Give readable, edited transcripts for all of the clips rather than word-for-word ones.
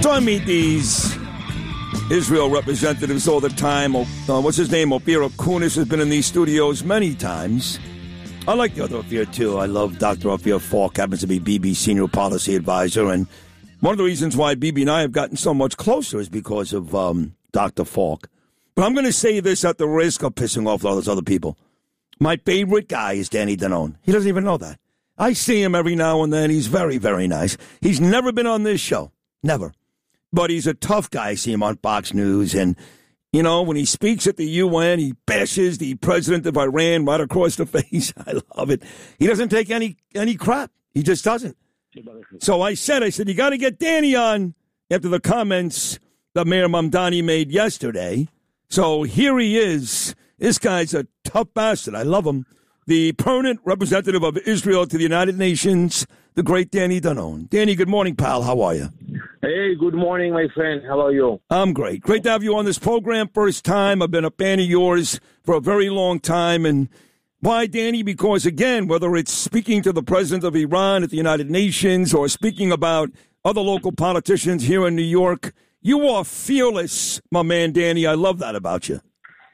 So I meet these Israel representatives all the time. What's his name? Ophir Kunis has been in these studios many times. I like the other Ophir, too. I love Dr. Ophir Falk, happens to be BB's senior policy advisor. And one of the reasons why BB and I have gotten so much closer is because of Dr. Falk. But I'm going to say this at the risk of pissing off all those other people. My favorite guy is Danny Danone. He doesn't even know that. I see him every now and then. He's very, very nice. He's never been on this show. Never. But he's a tough guy. I see him on Fox News. And, you know, when he speaks at the UN, he bashes the president of Iran right across the face. I love it. He doesn't take any crap. He just doesn't. So I said, you got to get Danny on after the comments that Mayor Mamdani made yesterday. So here he is. This guy's a tough bastard. I love him. The permanent representative of Israel to the United Nations, the great Danny Danone. Danny, good morning, pal. How are you? Hey, good morning, my friend. How are you? I'm great. Great to have you on this program. First time. I've been a fan of yours for a very long time. And why, Danny? Because, again, whether it's speaking to the president of Iran at the United Nations or speaking about other local politicians here in New York, you are fearless, my man, Danny. I love that about you.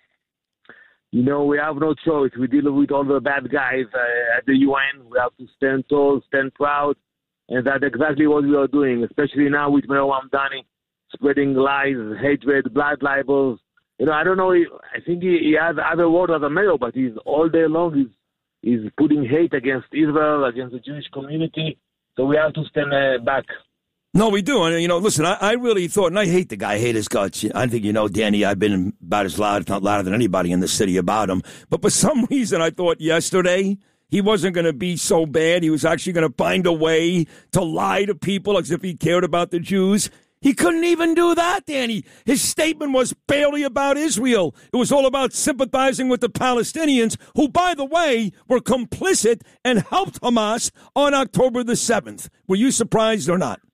You know, we have no choice. We deal with all the bad guys at the UN. We have to stand tall, stand proud. And that's exactly what we are doing, especially now with Mayor Mamdani spreading lies, hatred, blood libels. You know, I don't know. I think he has other words as a mayor, but he's all day long he's putting hate against Israel, against the Jewish community. So we have to stand back. No, we do. And, you know, listen, I really thought, and I hate the guy, I hate his guts. I think, you know, Danny, I've been about as loud, if not louder than anybody in the city about him. But for some reason, I thought yesterday he wasn't going to be so bad. He was actually going to find a way to lie to people as if he cared about the Jews. He couldn't even do that, Danny. His statement was barely about Israel. It was all about sympathizing with the Palestinians, who, by the way, were complicit and helped Hamas on October the 7th. Were you surprised or not?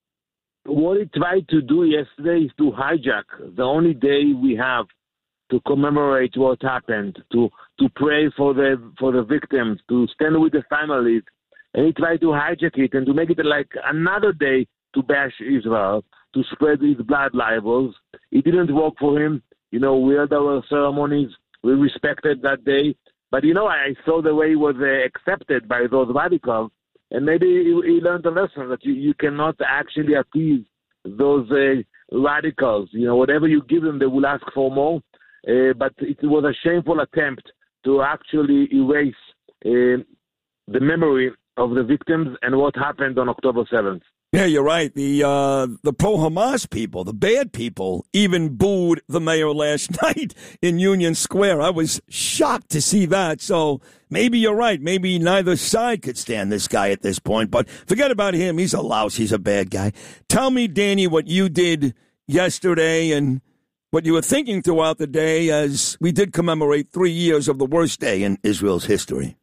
What he tried to do yesterday is to hijack the only day we have to commemorate what happened, to pray for the victims, to stand with the families. And he tried to hijack it and to make it like another day to bash Israel, to spread his blood libels. It didn't work for him. You know, we had our ceremonies. We respected that day. But, you know, I saw the way he was accepted by those radicals. And maybe he learned a lesson that you cannot actually appease those radicals. You know, whatever you give them, they will ask for more. But it was a shameful attempt to actually erase the memory of the victims and what happened on October 7th. Yeah, you're right. The pro-Hamas people, the bad people, even booed the mayor last night in Union Square. I was shocked to see that. So maybe you're right. Maybe neither side could stand this guy at this point. But forget about him. He's a louse. He's a bad guy. Tell me, Danny, what you did yesterday and what you were thinking throughout the day as we did commemorate 3 years of the worst day in Israel's history.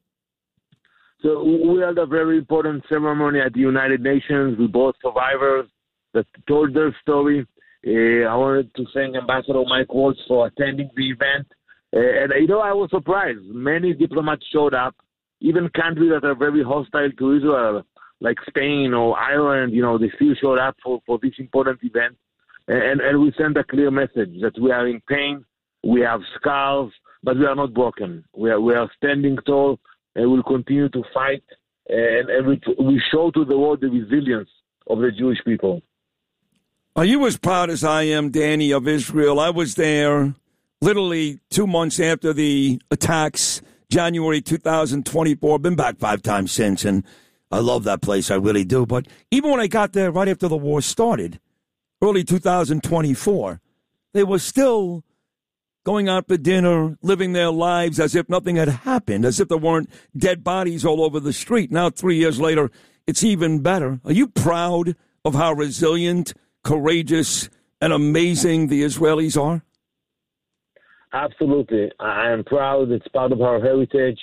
So we had a very important ceremony at the United Nations with both survivors that told their story. I wanted to thank Ambassador Mike Waltz for attending the event. And, you know, I was surprised. Many diplomats showed up, even countries that are very hostile to Israel, like Spain or Ireland, you know, they still showed up for this important event. And we sent a clear message that we are in pain, we have scars, but we are not broken. We are standing tall. And we'll continue to fight, and we show to the world the resilience of the Jewish people. Are you as proud as I am, Danny, of Israel? I was there literally 2 months after the attacks, January 2024. I've been back 5 times since, and I love that place. I really do. But even when I got there right after the war started, early 2024, they were still going out for dinner, living their lives as if nothing had happened, as if there weren't dead bodies all over the street. Now, 3 years later, it's even better. Are you proud of how resilient, courageous, and amazing the Israelis are? Absolutely. I am proud. It's part of our heritage.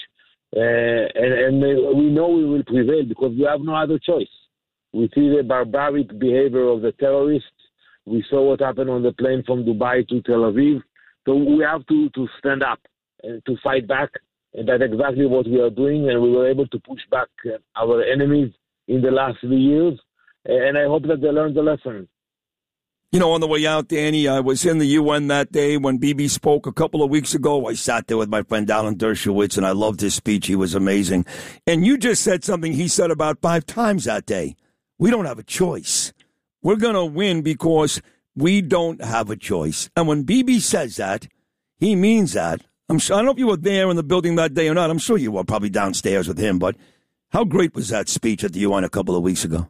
And we know we will prevail because we have no other choice. We see the barbaric behavior of the terrorists. We saw what happened on the plane from Dubai to Tel Aviv. So we have to stand up and to fight back, and that's exactly what we are doing, and we were able to push back our enemies in the last 3 years, and I hope that they learned the lesson. You know, on the way out, Danny, I was in the UN that day when Bibi spoke a couple of weeks ago. I sat there with my friend Alan Dershowitz, and I loved his speech. He was amazing. And you just said something he said about 5 times that day. We don't have a choice. We're going to win because we don't have a choice. And when Bibi says that, he means that. I don't know if you were there in the building that day or not. I'm sure you were probably downstairs with him. But how great was that speech at the UN a couple of weeks ago?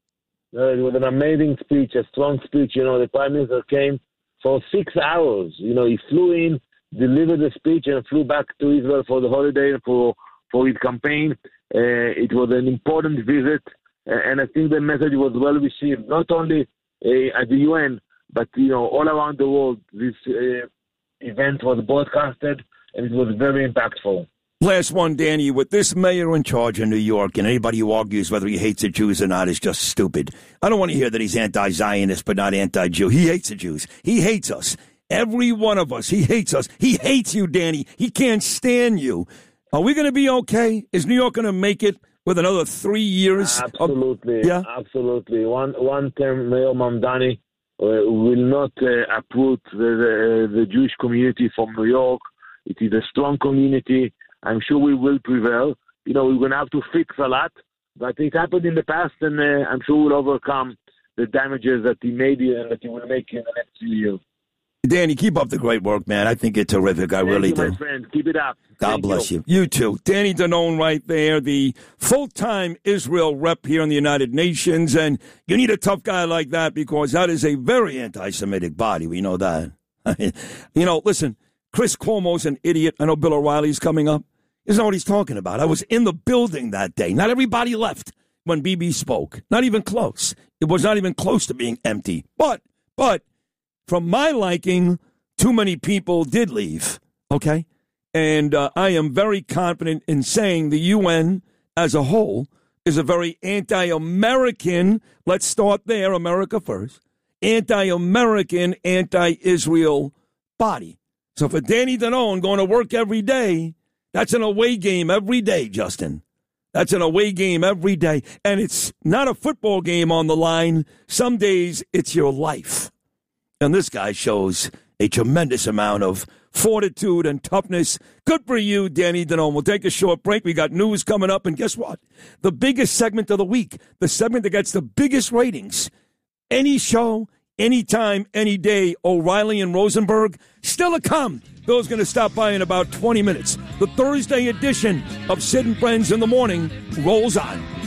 It was an amazing speech, a strong speech. You know, the Prime Minister came for 6 hours. You know, he flew in, delivered the speech, and flew back to Israel for the holiday and for his campaign. It was an important visit, and I think the message was well received, not only at the UN, but, you know, all around the world. This event was broadcasted, and it was very impactful. Last one, Danny, with this mayor in charge in New York, and anybody who argues whether he hates the Jews or not is just stupid. I don't want to hear that he's anti-Zionist but not anti-Jew. He hates the Jews. He hates us. Every one of us. He hates us. He hates you, Danny. He can't stand you. Are we going to be okay? Is New York going to make it with another 3 years? Absolutely. Absolutely. One term, Mayor Mamdani will not uproot the Jewish community from New York. It is a strong community. I'm sure we will prevail. You know, we're going to have to fix a lot, but it happened in the past, and I'm sure we'll overcome the damages that he made and that he will make in the next few years. Danny, keep up the great work, man. I think you're terrific. I really do. My friend. Keep it up. God bless you. You too. Danny Danon right there, the full-time Israel rep here in the United Nations, and you need a tough guy like that because that is a very anti-Semitic body. We know that. You know, listen, Chris Cuomo's an idiot. I know Bill O'Reilly's coming up. Isn't that what he's talking about? I was in the building that day. Not everybody left when Bibi spoke. Not even close. It was not even close to being empty. But, from my liking, too many people did leave, okay? And I am very confident in saying the UN as a whole is a very anti-American, let's start there, America first, anti-American, anti-Israel body. So for Danny Danon going to work every day, that's an away game every day, Justin. That's an away game every day. And it's not a football game on the line. Some days it's your life. And this guy shows a tremendous amount of fortitude and toughness. Good for you, Danny Danon. We'll take a short break. We got news coming up. And guess what? The biggest segment of the week, the segment that gets the biggest ratings, any show, anytime, any day, O'Reilly and Rosenberg, still to come. Bill's going to stop by in about 20 minutes. The Thursday edition of Sid and Friends in the Morning rolls on.